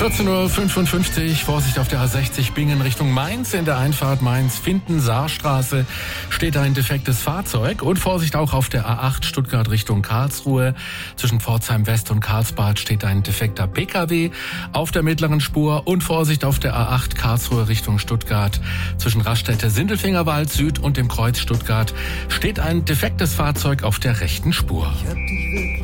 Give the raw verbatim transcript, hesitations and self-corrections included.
vierzehn Uhr fünfundfünfzig, Vorsicht auf der A sechzig Bingen Richtung Mainz. In der Einfahrt Mainz-Finden-Saarstraße steht ein defektes Fahrzeug. Und Vorsicht auch auf der A acht Stuttgart Richtung Karlsruhe. Zwischen Pforzheim West und Karlsbad steht ein defekter P K W auf der mittleren Spur. Und Vorsicht auf der A acht Karlsruhe Richtung Stuttgart. Zwischen Raststätte Sindelfingerwald Süd und dem Kreuz Stuttgart steht ein defektes Fahrzeug auf der rechten Spur.